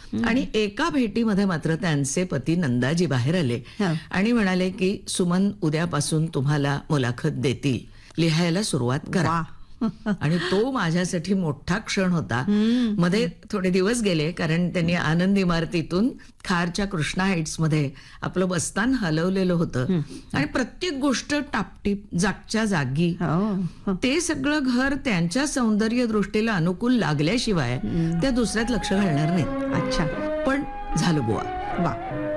आणि एका भेटीमध्ये मात्र त्यांचे पती नंदाजी बाहेर आले आणि म्हणाले की सुमन उद्यापासून तुम्हाला मुलाखत देतील, लिहायला सुरुवात करा. आणि तो माझ्यासाठी मोठा क्षण होता. मध्ये थोडे दिवस गेले कारण त्यांनी आनंद इमारतीतून खारच्या कृष्णा हाईट्स मध्ये आपलं बस्तान हलवलेलं होतं आणि प्रत्येक गोष्ट टापटीप जागच्या जागी, ते सगळं घर त्यांच्या सौंदर्य दृष्टीला अनुकूल लागल्याशिवाय त्या दुसऱ्यात लक्ष घालणार नाही. अच्छा, पण झालं बुवा. वा.